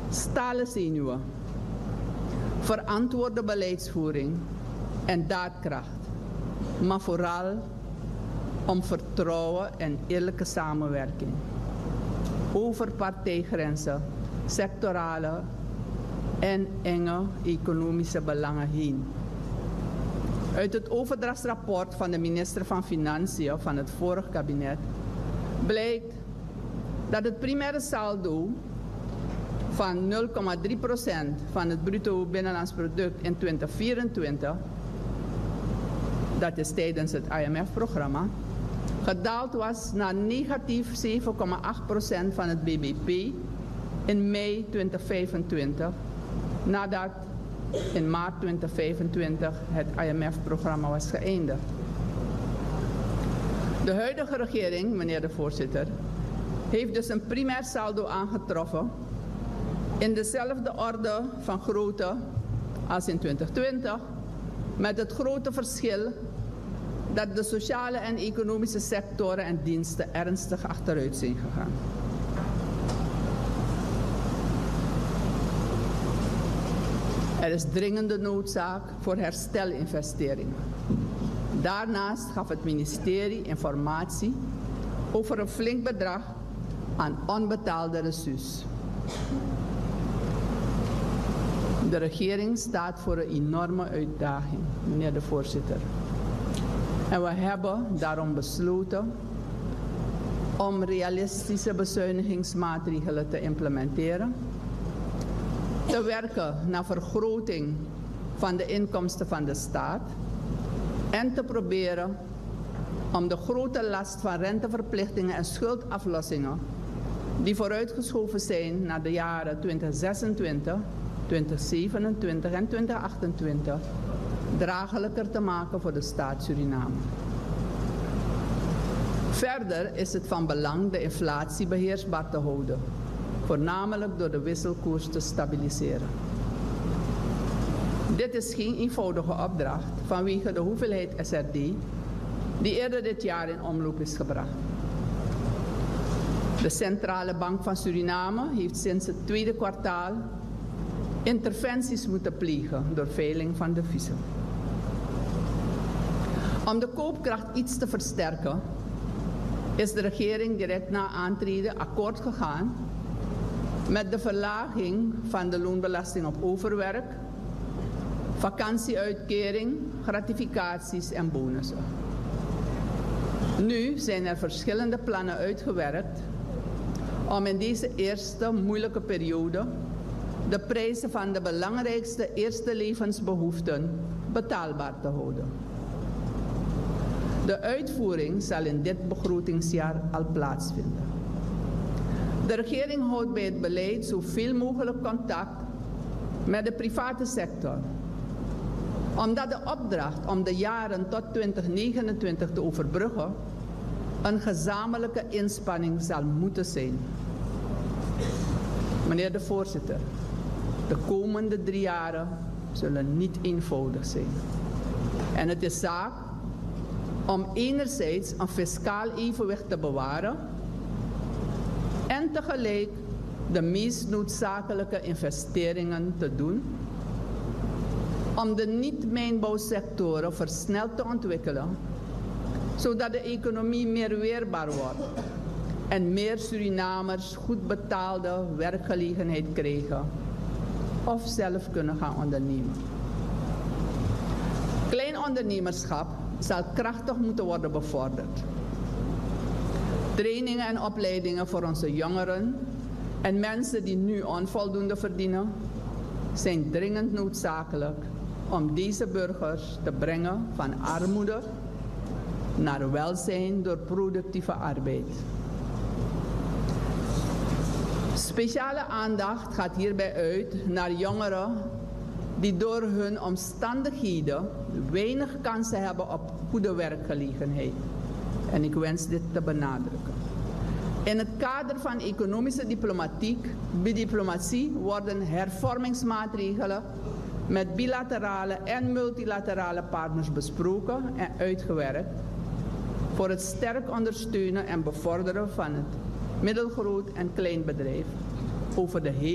stalen zenuwen, verantwoorde beleidsvoering en daadkracht, maar vooral om vertrouwen en eerlijke samenwerking over partijgrenzen, sectorale en enge economische belangen heen. Uit het overdrachtsrapport van de minister van Financiën van het vorige kabinet blijkt dat het primaire saldo van 0,3% van het bruto binnenlands product in 2024, dat is tijdens het IMF-programma, gedaald was naar negatief 7,8% van het BBP in mei 2025, nadat in maart 2025 het IMF-programma was geëindigd. De huidige regering, meneer de voorzitter, heeft dus een primair saldo aangetroffen in dezelfde orde van grootte als in 2020, met het grote verschil dat de sociale en economische sectoren en diensten ernstig achteruit zijn gegaan. Er is dringende noodzaak voor herstelinvesteringen. Daarnaast gaf het ministerie informatie over een flink bedrag aan onbetaalde reçus. De regering staat voor een enorme uitdaging, meneer de voorzitter. En we hebben daarom besloten om realistische bezuinigingsmaatregelen te implementeren, te werken naar vergroting van de inkomsten van de staat en te proberen om de grote last van renteverplichtingen en schuldaflossingen die vooruitgeschoven zijn naar de jaren 2026, 2027 en 2028 draaglijker te maken voor de staat Suriname. Verder is het van belang de inflatie beheersbaar te houden, voornamelijk door de wisselkoers te stabiliseren. Dit is geen eenvoudige opdracht vanwege de hoeveelheid SRD die eerder dit jaar in omloop is gebracht. De Centrale Bank van Suriname heeft sinds het tweede kwartaal interventies moeten plegen door veiling van deviezen. Om de koopkracht iets te versterken, is de regering direct na aantreden akkoord gegaan met de verlaging van de loonbelasting op overwerk, vakantieuitkering, gratificaties en bonussen. Nu zijn er verschillende plannen uitgewerkt om in deze eerste moeilijke periode de prijzen van de belangrijkste eerste levensbehoeften betaalbaar te houden. De uitvoering zal in dit begrotingsjaar al plaatsvinden. De regering houdt bij het beleid zoveel mogelijk contact met de private sector, omdat de opdracht om de jaren tot 2029 te overbruggen een gezamenlijke inspanning zal moeten zijn. Meneer de voorzitter, de komende 3 jaren zullen niet eenvoudig zijn. En het is zaak om enerzijds een fiscaal evenwicht te bewaren en tegelijk de meest noodzakelijke investeringen te doen om de niet-mijnbouwsectoren versneld te ontwikkelen, zodat de economie meer weerbaar wordt en meer Surinamers goed betaalde werkgelegenheid krijgen of zelf kunnen gaan ondernemen. Klein ondernemerschap zal krachtig moeten worden bevorderd. Trainingen en opleidingen voor onze jongeren en mensen die nu onvoldoende verdienen zijn dringend noodzakelijk om deze burgers te brengen van armoede naar welzijn door productieve arbeid. Speciale aandacht gaat hierbij uit naar jongeren die door hun omstandigheden weinig kansen hebben op goede werkgelegenheid. En ik wens dit te benadrukken. In het kader van economische diplomatie worden hervormingsmaatregelen met bilaterale en multilaterale partners besproken en uitgewerkt voor het sterk ondersteunen en bevorderen van het middelgroot en kleinbedrijf over de hele